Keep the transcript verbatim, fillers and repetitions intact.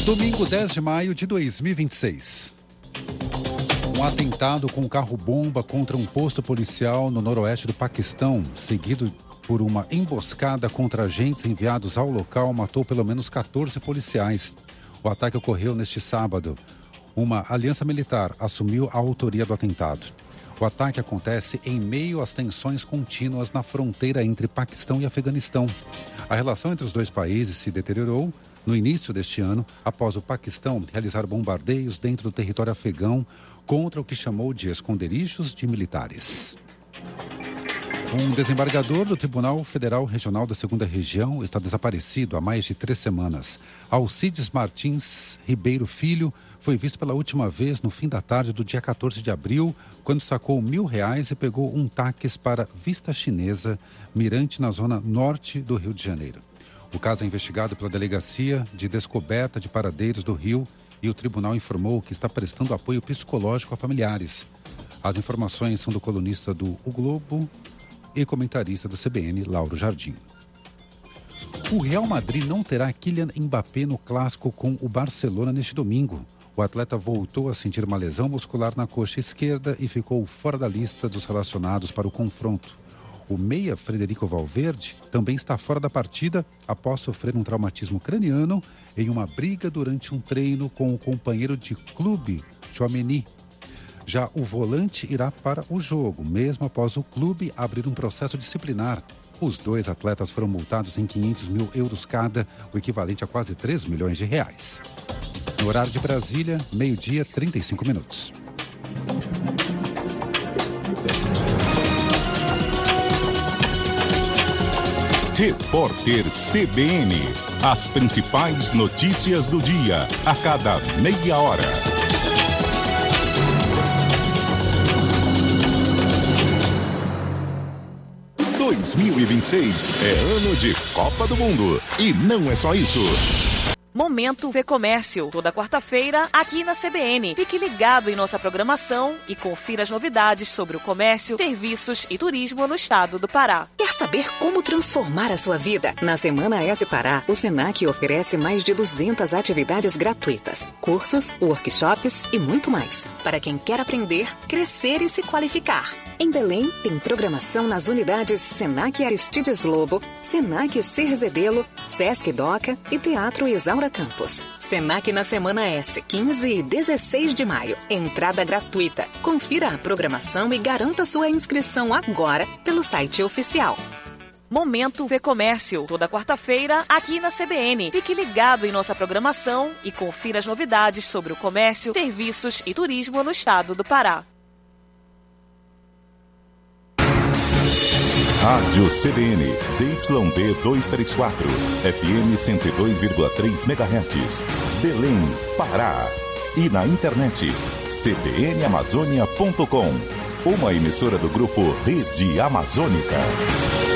Domingo dez de maio de dois mil e vinte e seis. Um atentado com um carro-bomba contra um posto policial no noroeste do Paquistão, seguido por uma emboscada contra agentes enviados ao local, matou pelo menos quatorze policiais. O ataque ocorreu neste sábado. Uma aliança militar assumiu a autoria do atentado. O ataque acontece em meio às tensões contínuas na fronteira entre Paquistão e Afeganistão. A relação entre os dois países se deteriorou no início deste ano, após o Paquistão realizar bombardeios dentro do território afegão contra o que chamou de esconderijos de militares. Um desembargador do Tribunal Federal Regional da Segunda Região está desaparecido há mais de três semanas. Alcides Martins Ribeiro Filho foi visto pela última vez no fim da tarde do dia quatorze de abril, quando sacou mil reais e pegou um táxi para Vista Chinesa, Mirante, na zona norte do Rio de Janeiro. O caso é investigado pela Delegacia de Descoberta de Paradeiros do Rio e o tribunal informou que está prestando apoio psicológico a familiares. As informações são do colunista do O Globo e comentarista da C B N, Lauro Jardim. O Real Madrid não terá Kylian Mbappé no clássico com o Barcelona neste domingo. O atleta voltou a sentir uma lesão muscular na coxa esquerda e ficou fora da lista dos relacionados para o confronto. O meia Federico Valverde também está fora da partida após sofrer um traumatismo craniano em uma briga durante um treino com o companheiro de clube, Tchouaméni. Já o volante irá para o jogo, mesmo após o clube abrir um processo disciplinar. Os dois atletas foram multados em quinhentos mil euros cada, o equivalente a quase três milhões de reais. No horário de Brasília, meio-dia, trinta e cinco minutos. Repórter C B N. As principais notícias do dia, a cada meia hora. dois mil e vinte e seis é ano de Copa do Mundo. E não é só isso. Momento Vê Comércio, toda quarta-feira aqui na C B N. Fique ligado em nossa programação e confira as novidades sobre o comércio, serviços e turismo no estado do Pará. Quer saber como transformar a sua vida? Na Semana S Pará, o Senac oferece mais de duzentas atividades gratuitas, cursos, workshops e muito mais, para quem quer aprender, crescer e se qualificar. Em Belém, tem programação nas unidades Senac Aristides Lobo, Senac Cerzedelo, Sesc Doca e Teatro Isaura Campos. Senac na Semana S, quinze e dezesseis de maio. Entrada gratuita. Confira a programação e garanta sua inscrição agora pelo site oficial. Momento Vê Comércio, toda quarta-feira aqui na C B N. Fique ligado em nossa programação e confira as novidades sobre o comércio, serviços e turismo no estado do Pará. Rádio C B N, Z Y D duzentos e trinta e quatro, F M cento e dois vírgula três megahertz, Belém, Pará. E na internet, c b n amazônia ponto com, uma emissora do grupo Rede Amazônica.